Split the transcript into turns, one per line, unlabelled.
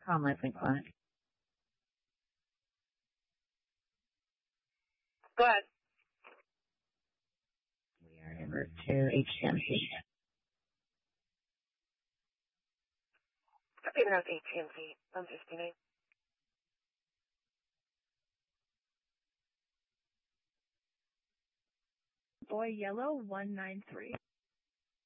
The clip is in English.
Com Lifelink Clinic.
Go ahead.
We are en route to HCMC.
In route HCMC, 159.
Boy Yellow 193.